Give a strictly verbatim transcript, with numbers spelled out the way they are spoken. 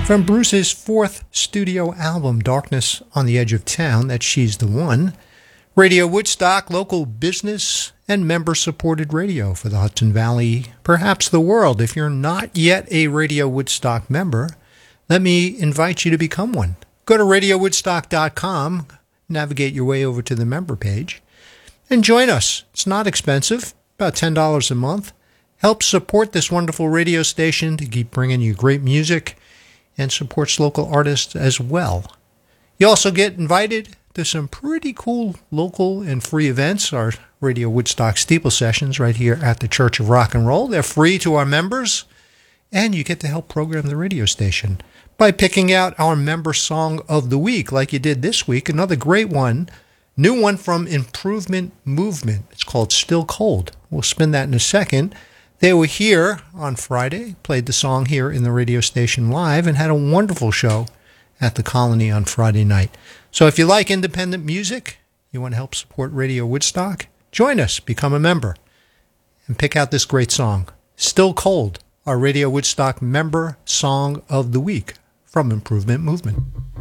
From Bruce's fourth studio album, Darkness on the Edge of Town, that She's the One, Radio Woodstock, local business and member-supported radio for the Hudson Valley, perhaps the world. If you're not yet a Radio Woodstock member, let me invite you to become one. Go to radio woodstock dot com, navigate your way over to the member page, and join us. It's not expensive, about ten dollars a month. Help support this wonderful radio station to keep bringing you great music and supports local artists as well. You also get invited to some pretty cool local and free events, our Radio Woodstock Steeple Sessions right here at the Church of Rock and Roll. They're free to our members, and you get to help program the radio station by picking out our member song of the week, like you did this week. Another great one, new one from Improvement Movement. It's called Still Cold. We'll spin that in a second. They were here on Friday, played the song here in the radio station live, and had a wonderful show at the Colony on Friday night. So if you like independent music, you want to help support Radio Woodstock, join us, become a member, and pick out this great song, Still Cold, our Radio Woodstock member song of the week from Improvement Movement.